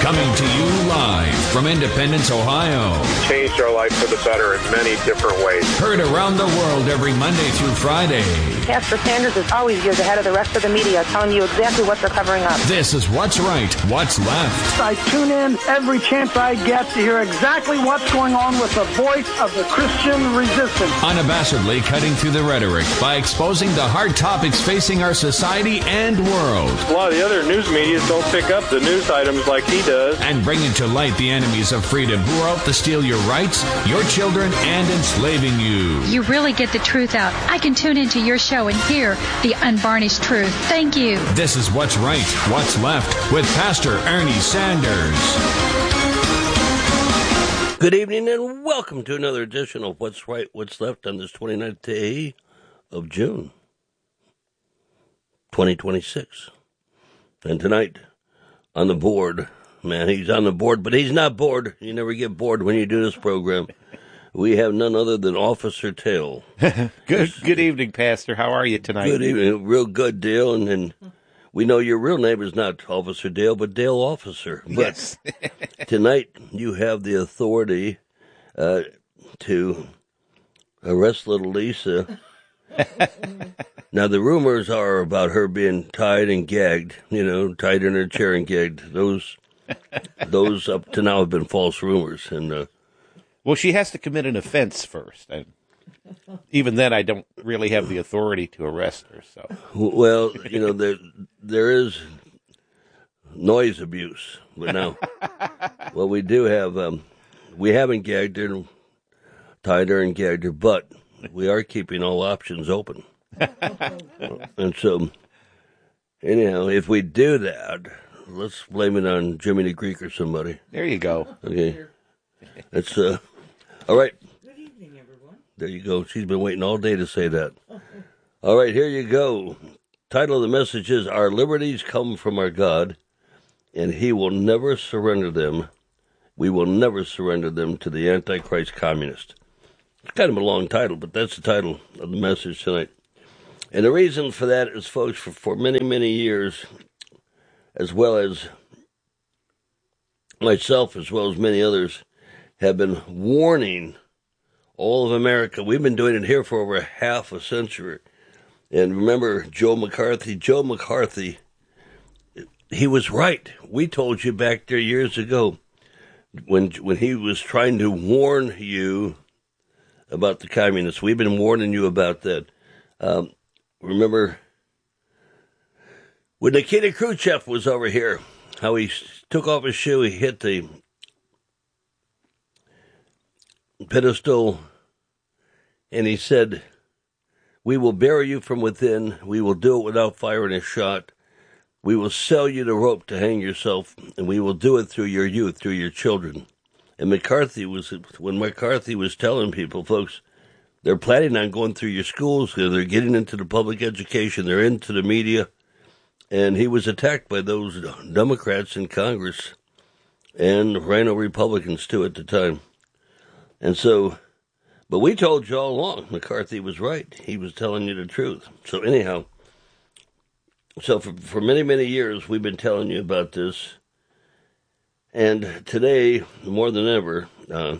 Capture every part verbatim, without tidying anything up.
Coming to you live from Independence, Ohio. Changed our life for the better in many different ways. Heard around the world every Monday through Friday. Pastor Sanders is always years ahead of the rest of the media, telling you exactly what they're covering up. This is What's Right, What's Left. I tune in every chance I get to hear exactly what's going on with the voice of the Christian resistance. Unabashedly cutting through the rhetoric by exposing the hard topics facing our society and world. A lot of the other news media don't pick up the news items like he does. And bringing to light the enemies of freedom who are out to steal your rights, your children, and enslaving you. You really get the truth out. I can tune into your show and hear the unvarnished truth. Thank you. This is What's Right, What's Left with Pastor Ernie Sanders. Good evening and welcome to another edition of What's Right, What's Left on this twenty-ninth day of June, twenty twenty-six. And tonight on the board, man, he's on the board, but he's not bored. You never get bored when you do this program. We have none other than Officer Tail. good good evening, Pastor. How are you tonight? Good evening. Real good, Dale. And, and we know your real name is not Officer Dale, but Dale Officer. But yes. tonight you have the authority uh, to arrest little Lisa. Now, the rumors are about her being tied and gagged, you know, tied in her chair and gagged. Those those up to now have been false rumors. And uh, well, she has to commit an offense first. And even then, I don't really have the authority to arrest her. So, well, you know, there there is noise abuse. But now, well, we do have, um, we haven't gagged her, tied her and gagged her, but we are keeping all options open. And so, anyhow, if we do that, let's blame it on Jimmy the Greek or somebody. There you go. Okay. That's, uh, all right. Good evening, everyone. There you go. She's been waiting all day to say that. All right, here you go. Title of the message is, Our Liberties Come from Our God, and He Will Never Surrender Them. We will never surrender them to the Antichrist communist. It's kind of a long title, but that's the title of the message tonight. And the reason for that is, folks, for, for many, many years, as well as myself, as well as many others, have been warning all of America. We've been doing it here for over half a century. And remember Joe McCarthy? Joe McCarthy, he was right. We told you back there years ago when when he was trying to warn you about the communists. We've been warning you about that. Um, remember when Nikita Khrushchev was over here, how he took off his shoe, he hit the pedestal, and he said, we will bury you from within. We will do it without firing a shot. We will sell you the rope to hang yourself, and we will do it through your youth, through your children. And McCarthy was, when McCarthy was telling people, folks, they're planning on going through your schools, they're getting into the public education, they're into the media, and he was attacked by those Democrats in Congress and Rhino Republicans, too, at the time. And so, but we told you all along, McCarthy was right. He was telling you the truth. So anyhow, so for, for many, many years, we've been telling you about this. And today, more than ever, uh,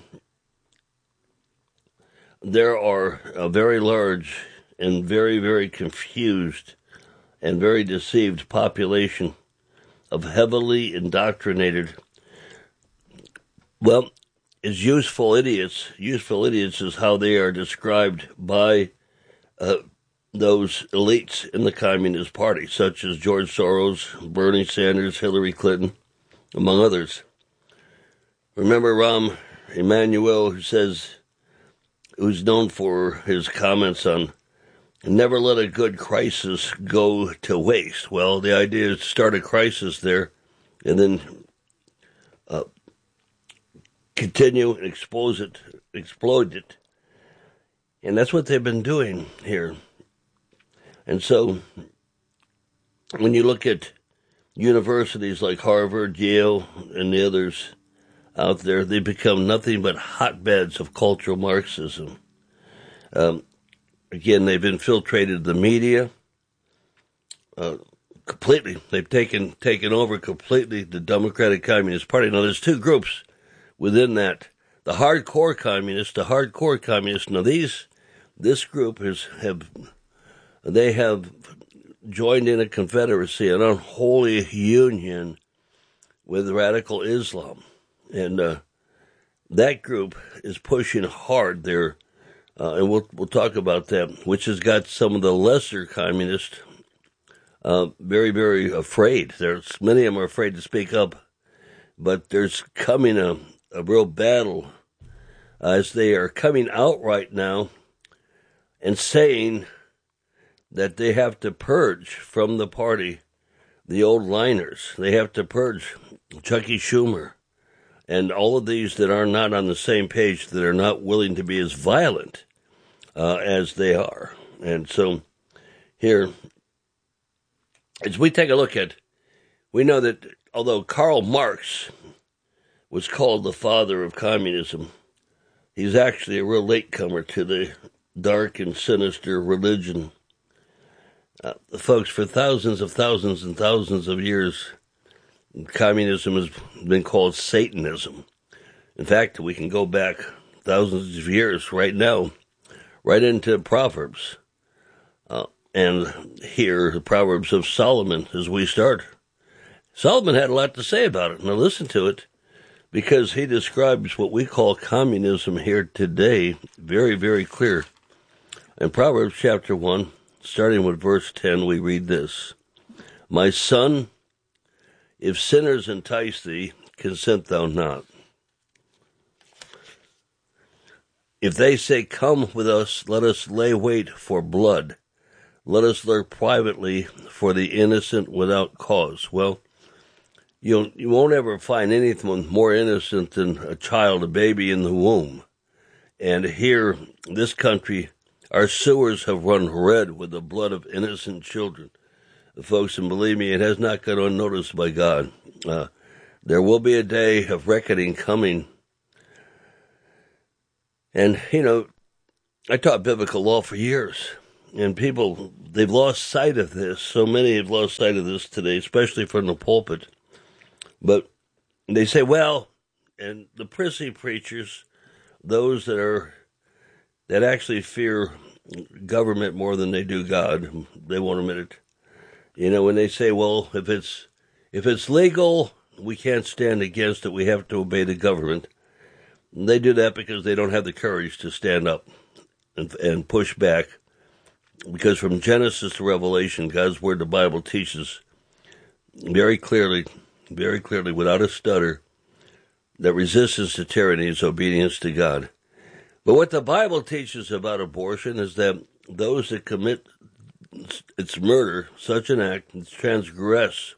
there are a very large and very, very confused and very deceived population of heavily indoctrinated, well, is useful idiots. Useful idiots is how they are described by uh, those elites in the Communist Party, such as George Soros, Bernie Sanders, Hillary Clinton, among others. Remember Rahm Emanuel, who says, who's known for his comments on never let a good crisis go to waste. Well, the idea is to start a crisis there and then uh, continue and expose it, explode it. And that's what they've been doing here. And so when you look at universities like Harvard, Yale, and the others out there, they become nothing but hotbeds of cultural Marxism. Um, again, they've infiltrated the media, uh, completely. They've taken taken over completely the Democratic Communist Party. Now, there's two groups within that. The hardcore communists, the hardcore communists. Now, these this group is have they have joined in a confederacy, an unholy union with radical Islam, and uh, that group is pushing hard there, uh, and we'll we'll talk about that. Which has got some of the lesser communists uh, very very afraid. There's many of them are afraid to speak up, but there's coming a a real battle as they are coming out right now and saying that they have to purge from the party the old liners. They have to purge Chucky Schumer and all of these that are not on the same page, that are not willing to be as violent uh, as they are. And so here, as we take a look at, we know that although Karl Marx was called the father of communism, he's actually a real latecomer to the dark and sinister religion. Uh, folks, for thousands of thousands and thousands of years, communism has been called Satanism. In fact, we can go back thousands of years right now, right into Proverbs, uh, and hear the Proverbs of Solomon as we start. Solomon had a lot to say about it. Now listen to it, because he describes what we call communism here today very, very clear. In Proverbs chapter one, starting with verse ten, we read this: My son, if sinners entice thee, consent thou not. If they say, Come with us, let us lay wait for blood. Let us lurk privately for the innocent without cause. Well, you you won't ever find anything more innocent than a child, a baby in the womb. And here, this country, our sewers have run red with the blood of innocent children. Folks, and believe me, it has not gone unnoticed by God. Uh, there will be a day of reckoning coming. And, you know, I taught biblical law for years, and people, they've lost sight of this. So many have lost sight of this today, especially from the pulpit. But they say, well, and the prissy preachers, those that are that actually fear government more than they do God, they won't admit it. You know, when they say, well, if it's if it's legal, we can't stand against it, we have to obey the government. And they do that because they don't have the courage to stand up and, and push back. Because from Genesis to Revelation, God's Word, the Bible, teaches very clearly, very clearly, without a stutter, that resistance to tyranny is obedience to God. But what the Bible teaches about abortion is that those that commit its murder, such an act, transgress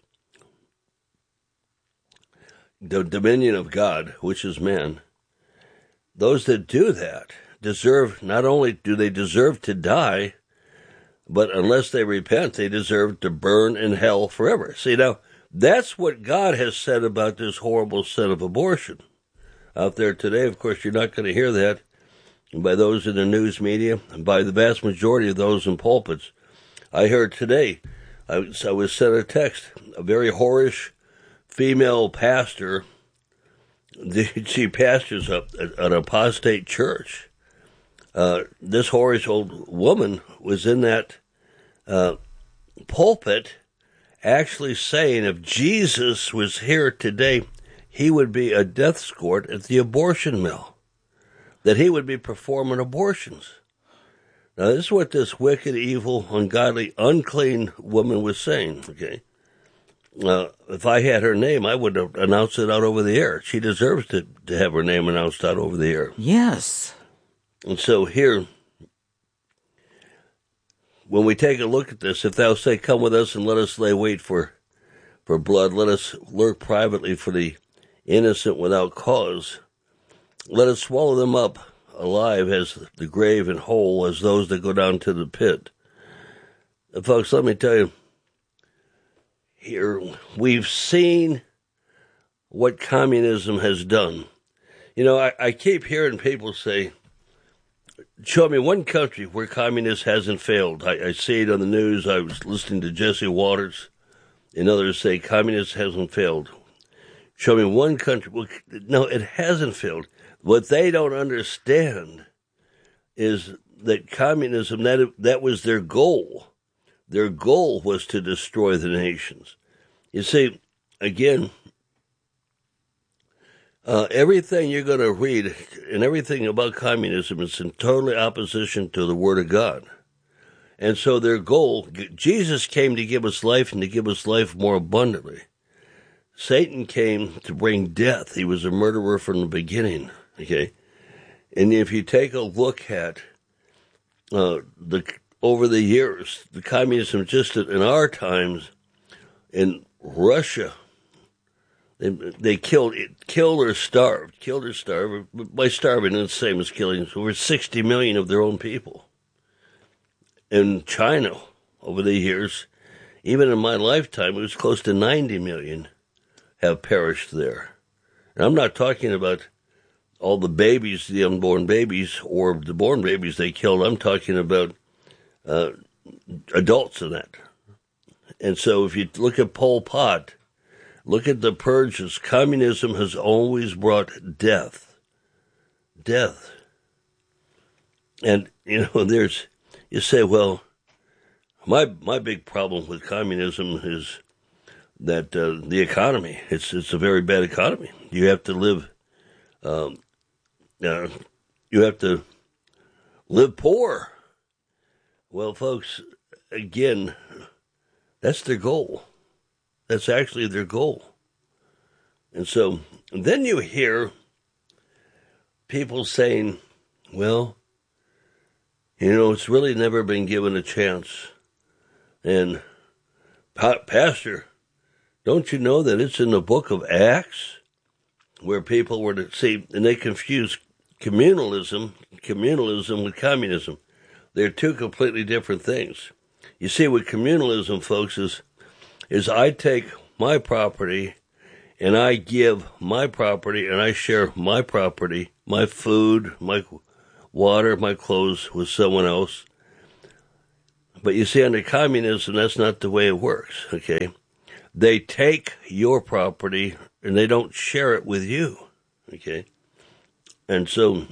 the dominion of God, which is man. Those that do that deserve, not only do they deserve to die, but unless they repent, they deserve to burn in hell forever. See, now, that's what God has said about this horrible sin of abortion. Out there today, of course, you're not going to hear that by those in the news media, and by the vast majority of those in pulpits. I heard today, I was, I was sent a text, a very whorish female pastor, she pastors a, an apostate church. Uh, this whorish old woman was in that uh, pulpit actually saying if Jesus was here today, he would be a death escort at the abortion mill, that he would be performing abortions. Now, this is what this wicked, evil, ungodly, unclean woman was saying, okay? Uh, if I had her name, I would have announced it out over the air. She deserves to, to have her name announced out over the air. Yes. And so here, when we take a look at this, if thou say, Come with us and let us lay wait for, for blood, let us lurk privately for the innocent without cause, let us swallow them up alive as the grave and whole as those that go down to the pit. And folks, let me tell you, here we've seen what communism has done. You know, I, I keep hearing people say, show me one country where communism hasn't failed. I, I see it on the news. I was listening to Jesse Waters and others say communism hasn't failed. Show me one country. Well, no, it hasn't failed. What they don't understand is that communism, that, that was their goal. Their goal was to destroy the nations. You see, again, uh, everything you're going to read and everything about communism is in total opposition to the Word of God. And so their goal, Jesus came to give us life and to give us life more abundantly. Satan came to bring death. He was a murderer from the beginning, okay? And if you take a look at uh, the over the years, the communism just in our times, in Russia, they, they killed, killed or starved, killed or starved. By starving, it's the same as killing over sixty million of their own people. In China, over the years, even in my lifetime, it was close to ninety million have perished there. And I'm not talking about all the babies, the unborn babies, or the born babies they killed. I'm talking about uh, adults in that. And so if you look at Pol Pot, look at the purges, communism has always brought death. Death. And, you know, there's, you say, well, my my big problem with communism is that uh, the economy, it's it's a very bad economy. You have to live, um, uh, you have to live poor. Well, folks, again, that's their goal. That's actually their goal. And so and then you hear people saying, well, you know, it's really never been given a chance. And, Pastor, don't you know that it's in the book of Acts where people were to see, and they confuse communalism, communalism with communism. They're two completely different things. You see, with communalism, folks, is, is I take my property and I give my property and I share my property, my food, my water, my clothes with someone else. But you see, under communism, that's not the way it works, okay? They take your property and they don't share it with you, okay? And so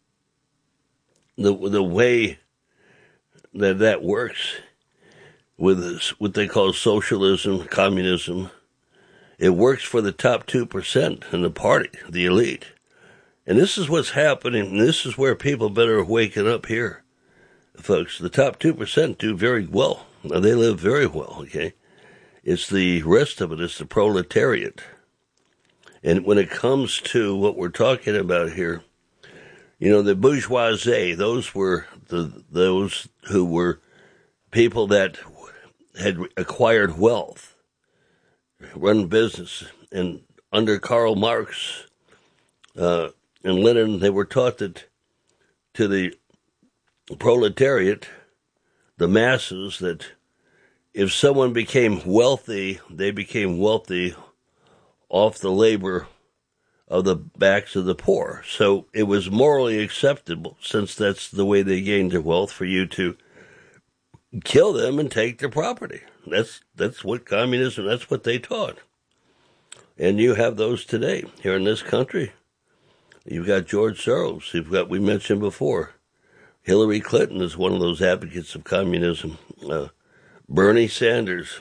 the the way that that works with this, what they call socialism, communism, it works for the top two percent in the party, the elite. And this is what's happening, and this is where people better waken up here, folks. The top two percent do very well. Now, they live very well, okay? It's the rest of it, it's the proletariat. And when it comes to what we're talking about here, you know, the bourgeoisie, those were the those who were people that had acquired wealth, run business. And under Karl Marx uh, and Lenin, they were taught that to the proletariat, the masses, that if someone became wealthy, they became wealthy off the labor of the backs of the poor. So it was morally acceptable, since that's the way they gained their wealth, for you to kill them and take their property. That's that's what communism, that's what they taught. And you have those today here in this country. You've got George Soros. You've got, we mentioned before, Hillary Clinton is one of those advocates of communism. Uh, Bernie Sanders.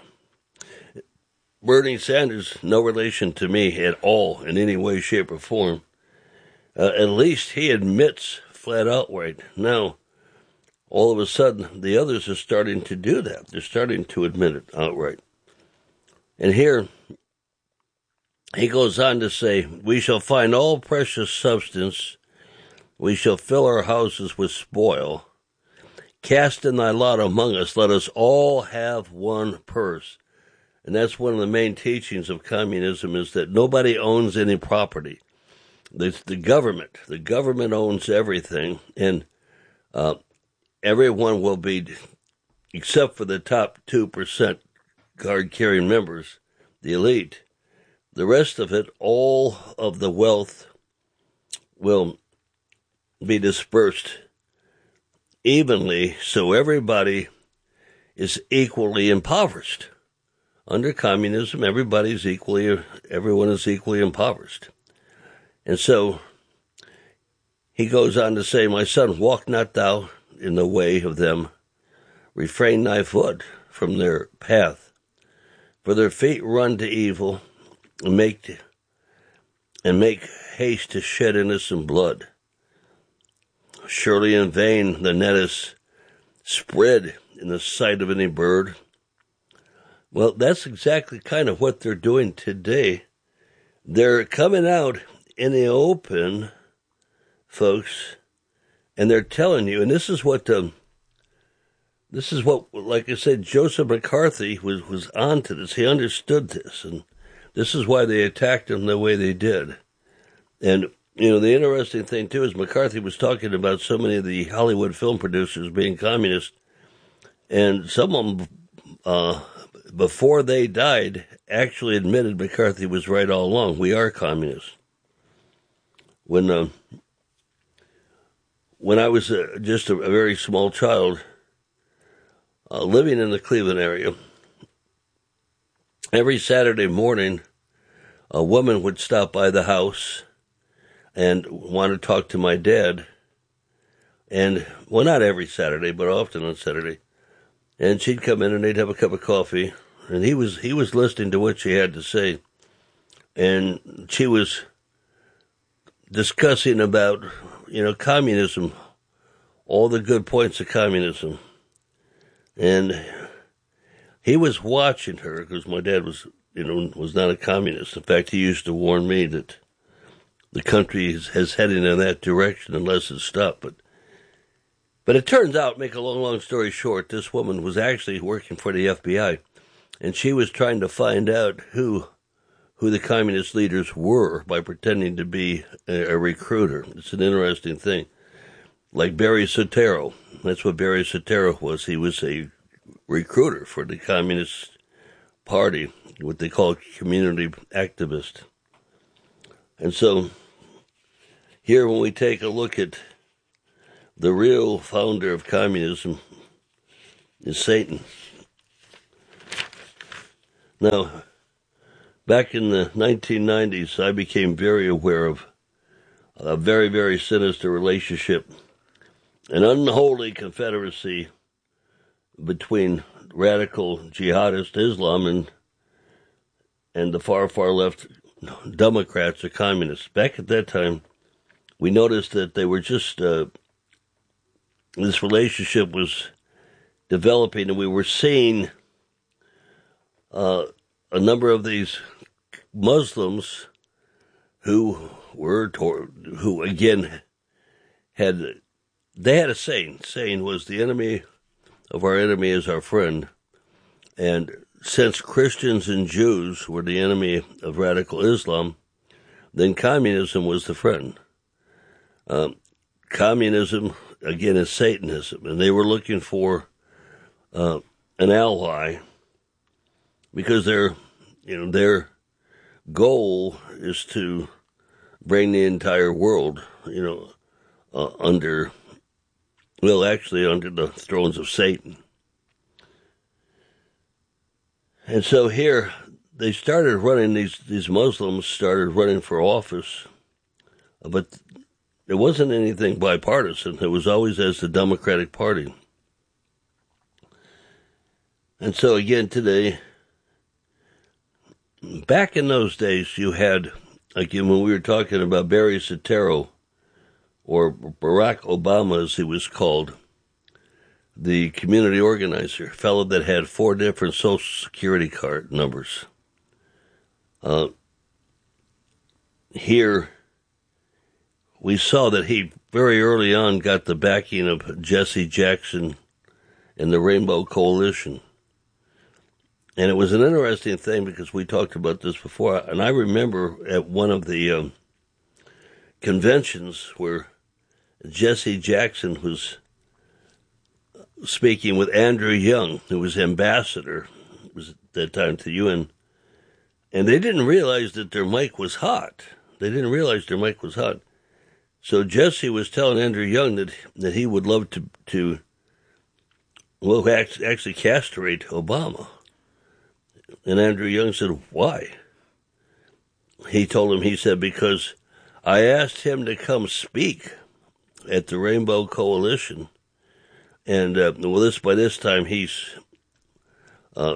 Bernie Sanders, no relation to me at all in any way, shape, or form. Uh, at least he admits flat outright. Now, all of a sudden, the others are starting to do that. They're starting to admit it outright. And here, he goes on to say, we shall find all precious substance. We shall fill our houses with spoil. Cast in thy lot among us. Let us all have one purse. And that's one of the main teachings of communism, is that nobody owns any property. It's the government. The government owns everything. And uh, everyone will be, except for the top two percent card-carrying members, the elite, the rest of it, all of the wealth will be dispersed evenly, so everybody is equally impoverished. under communism, everybody's equally, everyone is equally impoverished. And so he goes on to say, my son, walk not thou in the way of them, refrain thy foot from their path, for their feet run to evil, and make and make haste to shed innocent blood. Surely in vain the net is spread in the sight of any bird. Well, that's exactly kind of what they're doing today. They're coming out in the open, folks, and they're telling you, and this is what, um, this is what, like I said, Joseph McCarthy was, was on to this. He understood this, and this is why they attacked him the way they did. And, you know, the interesting thing, too, is McCarthy was talking about so many of the Hollywood film producers being communist, and some of them, uh, before they died, actually admitted McCarthy was right all along. We are communists. When uh, when I was uh, just a, a very small child, uh, living in the Cleveland area, every Saturday morning, a woman would stop by the house and want to talk to my dad. And, well, not every Saturday, but often on Saturday. And she'd come in and they'd have a cup of coffee, and he was he was listening to what she had to say, and she was discussing about, you know, communism, all the good points of communism, and he was watching her because my dad was, you know, was not a communist. In fact, he used to warn me that the country is, is heading in that direction unless it's stopped, but. But it turns out, make a long, long story short, this woman was actually working for the F B I, and she was trying to find out who who the communist leaders were by pretending to be a, a recruiter. It's an interesting thing. Like Barry Soetoro. That's what Barry Soetoro was. He was a recruiter for the Communist Party, what they call community activist. And so here when we take a look at the real founder of communism is Satan. Now, back in the nineteen nineties, I became very aware of a very, very sinister relationship, an unholy confederacy between radical jihadist Islam and and the far, far left Democrats or communists. Back at that time, we noticed that they were just... Uh, This relationship was developing, and we were seeing uh, a number of these Muslims who were, who again had, they had a saying. Saying was, the enemy of our enemy is our friend. And since Christians and Jews were the enemy of radical Islam, then communism was the friend. Um, communism... Again, is Satanism, and they were looking for uh, an ally because their, you know, their goal is to bring the entire world, you know, uh, under, well, actually under the thrones of Satan. And so here they started running, these these Muslims started running for office, but it wasn't anything bipartisan. It was always as the Democratic Party. And so again today, back in those days, you had, again, when we were talking about Barry Soetoro, or Barack Obama as he was called, the community organizer, fellow that had four different Social Security card numbers. Uh, here, we saw that he very early on got the backing of Jesse Jackson and the Rainbow Coalition. And it was an interesting thing because we talked about this before. And I remember at one of the um, conventions where Jesse Jackson was speaking with Andrew Young, who was ambassador, was at that time to the U N. And they didn't realize that their mic was hot. They didn't realize their mic was hot. So Jesse was telling Andrew Young that that he would love to, to well, actually castrate Obama. And Andrew Young said, why? He told him, he said, because I asked him to come speak at the Rainbow Coalition. And, uh, well, this, by this time, he's, uh,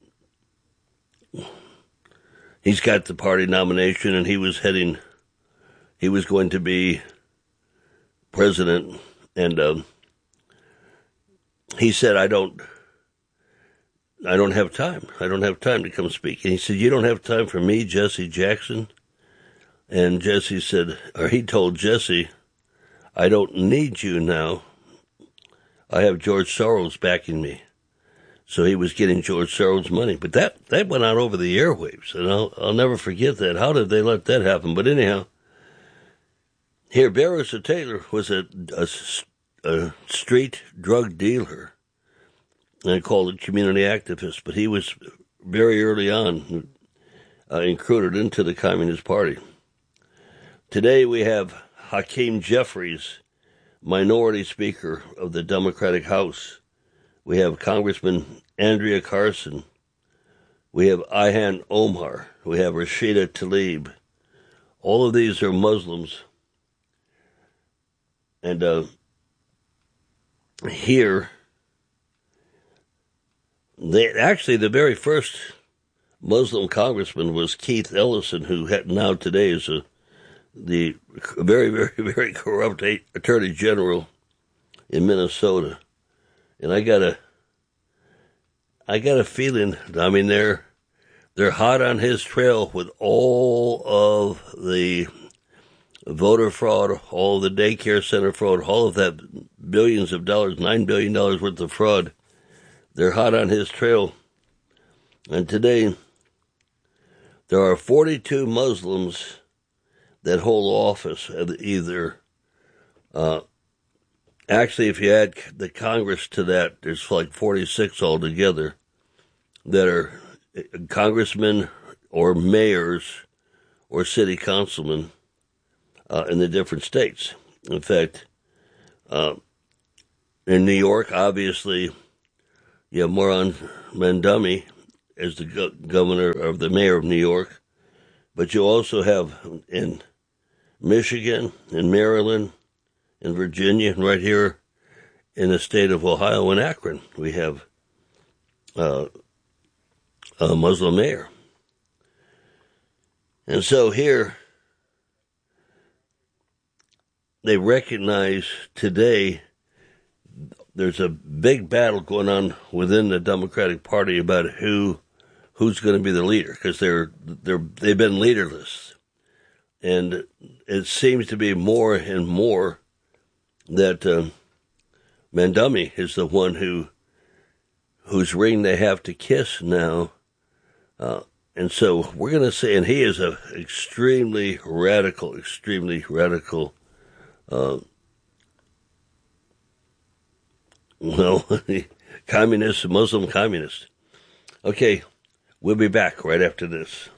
he's got the party nomination, and he was heading, he was going to be president. And, um, he said, I don't, I don't have time. I don't have time to come speak. And he said, you don't have time for me, Jesse Jackson? And Jesse said, or he told Jesse, I don't need you now. I have George Soros backing me. So he was getting George Soros money. But that, that went out over the airwaves, and I'll, I'll never forget that. How did they let that happen? But anyhow, here, Barrister Taylor was a, a, a street drug dealer. And I called it community activist, but he was very early on uh, included into the Communist Party. Today we have Hakeem Jeffries, minority speaker of the Democratic House. We have Congressman Andrea Carson. We have Ilhan Omar. We have Rashida Tlaib. All of these are Muslims. And uh, here, they actually, the very first Muslim congressman was Keith Ellison, who had, now today is a the very, very, very corrupt attorney general in Minnesota. And I got a, I got a feeling, I mean, they're, they're hot on his trail with all of the voter fraud, all of the daycare center fraud, all of that billions of dollars, nine billion dollars worth of fraud. They're hot on his trail. And today, there are forty-two Muslims that hold office, either, uh, actually, if you add the Congress to that, there's like forty-six altogether that are congressmen or mayors or city councilmen uh, in the different states. In fact, uh, in New York, obviously, you have Moran Mandami as the go- governor of the mayor of New York, but you also have in Michigan, in Maryland, in Virginia, and right here in the state of Ohio and Akron, we have uh, a Muslim mayor. And so here, they recognize today there's a big battle going on within the Democratic Party about who who's going to be the leader, because they're they're they've been leaderless. And it seems to be more and more that uh, Mandami is the one who whose ring they have to kiss now. Uh, and so we're going to say, and he is a extremely radical, extremely radical, uh, well, communist, Muslim communist. Okay, we'll be back right after this.